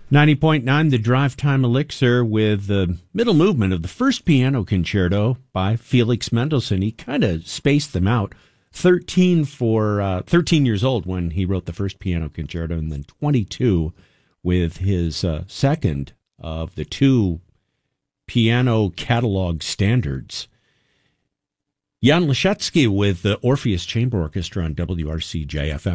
90.9, the Drive Time Elixir, with the middle movement of the first piano concerto by Felix Mendelssohn. He kind of spaced them out. 13 years old when he wrote the first piano concerto, and then 22 with his second of the two piano catalog standards. Jan Leschetzy with the Orpheus Chamber Orchestra on WRC-JFM.